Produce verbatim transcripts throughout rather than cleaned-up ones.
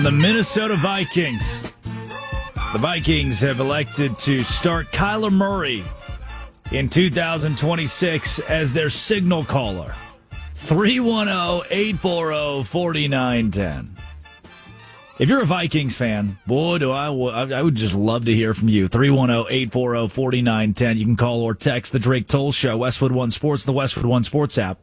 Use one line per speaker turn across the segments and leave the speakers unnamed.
The Minnesota Vikings. The Vikings have elected to start Kyler Murray in two thousand twenty-six as their signal caller. three one zero, eight four zero, four nine one zero. If you're a Vikings fan, boy, do I, I would just love to hear from you. three one zero, eight four zero, four nine one zero. You can call or text the Drake Toll Show, Westwood One Sports, the Westwood One Sports app.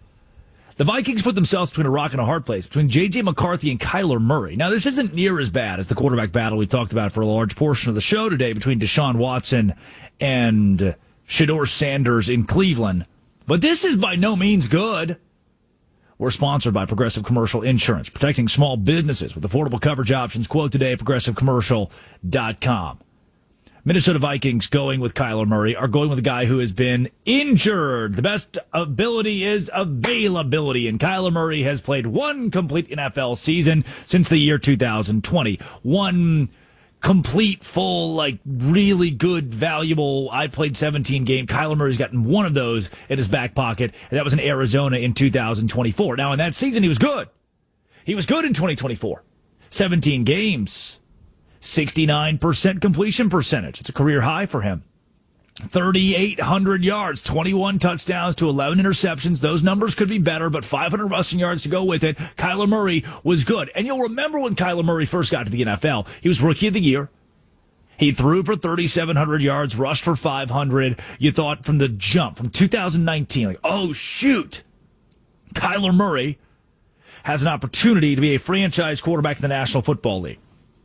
The Vikings put themselves between a rock and a hard place, between J J. McCarthy and Kyler Murray. Now, this isn't near as bad as the quarterback battle we talked about for a large portion of the show today between Deshaun Watson and Shedeur Sanders in Cleveland. But this is by no means good. We're sponsored by Progressive Commercial Insurance, protecting small businesses with affordable coverage options. Quote today at progressive commercial dot com. Minnesota Vikings going with Kyler Murray are going with a guy who has been injured. The best ability is availability, and Kyler Murray has played one complete N F L season since the year two thousand twenty. One complete, full, like, really good, valuable, I played seventeen game. Kyler Murray's gotten one of those in his back pocket, and that was in Arizona in two thousand twenty-four. Now, in that season, he was good. He was good in twenty twenty-four. seventeen games. sixty-nine percent completion percentage. It's a career high for him. thirty-eight hundred yards, twenty-one touchdowns to eleven interceptions. Those numbers could be better, but five hundred rushing yards to go with it. Kyler Murray was good. And you'll remember when Kyler Murray first got to the N F L, he was Rookie of the Year. He threw for thirty-seven hundred yards, rushed for five hundred. You thought from the jump, from two thousand nineteen, like, oh, shoot, Kyler Murray has an opportunity to be a franchise quarterback in the National Football League.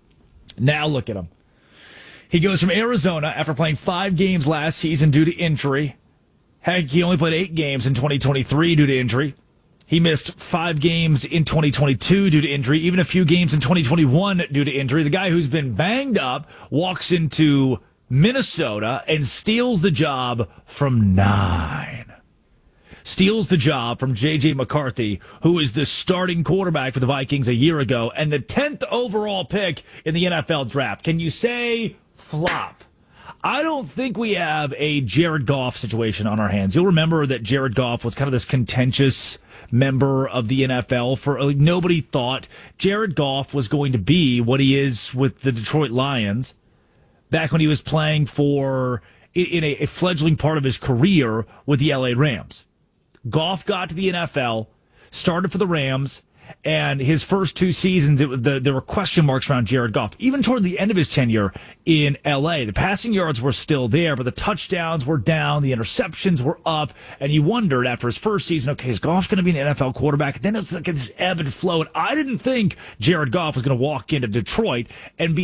Now look at him. He goes from Arizona after playing five games last season due to injury. Heck, he only played eight games in twenty twenty-three due to injury. He missed five games in twenty twenty-two due to injury, even a few games in twenty twenty-one due to injury. The guy who's been banged up walks into Minnesota and steals the job from nine. Steals the job from J J. McCarthy, who was the starting quarterback for the Vikings a year ago and the tenth overall pick in the N F L draft. Can you say flop? I don't think we have a Jared Goff situation on our hands. You'll remember that Jared Goff was kind of this contentious member of the N F L. For like, nobody thought Jared Goff was going to be what he is with the Detroit Lions back when he was playing for in a, a fledgling part of his career with the L A Rams. Goff got to the N F L, started for the Rams, and his first two seasons, it was the, there were question marks around Jared Goff. Even toward the end of his tenure in L A, the passing yards were still there, but the touchdowns were down, the interceptions were up, and you wondered after his first season, okay, is Goff going to be an N F L quarterback? And then it's like this ebb and flow, and I didn't think Jared Goff was going to walk into Detroit and be